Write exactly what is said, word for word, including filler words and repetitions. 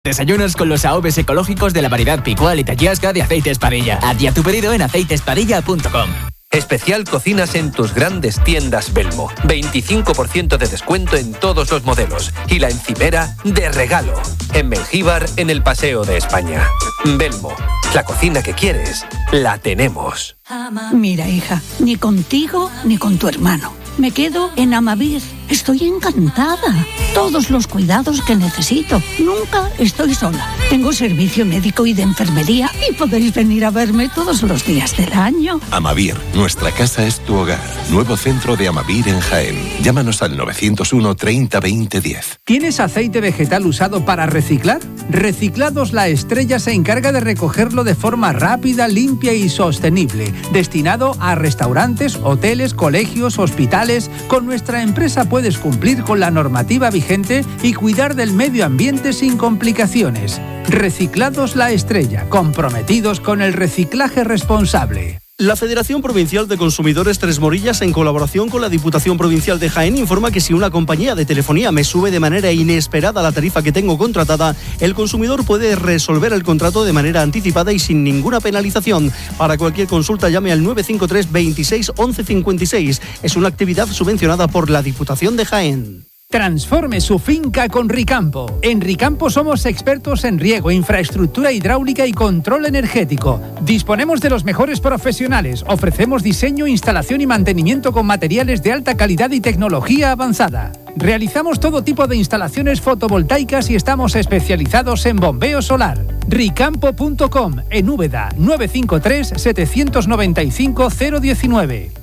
Desayunos con los A O Vs ecológicos de la variedad Picual y Tallasca de Aceite Espadilla. Hazte tu pedido en aceite espadilla punto com. Especial cocinas en tus grandes tiendas Belmo. veinticinco por ciento de descuento en todos los modelos. Y la encimera de regalo. En Mengíbar, en el Paseo de España. Belmo. La cocina que quieres, la tenemos. Mira, hija, ni contigo ni con tu hermano. Me quedo en Amavir. Estoy encantada. Todos los cuidados que necesito. Nunca estoy sola. Tengo servicio médico y de enfermería y podéis venir a verme todos los días del año. Amavir, nuestra casa es tu hogar. Nuevo centro de Amavir en Jaén. Llámanos al novecientos uno treinta veinte diez. ¿Tienes aceite vegetal usado para reciclar? Reciclados La Estrella se encarga de recogerlo de forma rápida, limpia y sostenible. Destinado a restaurantes, hoteles, colegios, hospitales. Con nuestra empresa puedes cumplir con la normativa vigente y cuidar del medio ambiente sin complicaciones. Reciclados La Estrella, comprometidos con el reciclaje responsable. La Federación Provincial de Consumidores Tres Morillas, en colaboración con la Diputación Provincial de Jaén, informa que si una compañía de telefonía me sube de manera inesperada la tarifa que tengo contratada, el consumidor puede resolver el contrato de manera anticipada y sin ninguna penalización. Para cualquier consulta llame al nueve cinco tres veintiséis once cincuenta y seis. Es una actividad subvencionada por la Diputación de Jaén. Transforme su finca con Ricampo. En Ricampo somos expertos en riego, infraestructura hidráulica y control energético. Disponemos de los mejores profesionales. Ofrecemos diseño, instalación y mantenimiento con materiales de alta calidad y tecnología avanzada. Realizamos todo tipo de instalaciones fotovoltaicas y estamos especializados en bombeo solar. Ricampo punto com, en Úbeda, nueve cinco tres siete nueve cinco cero uno nueve.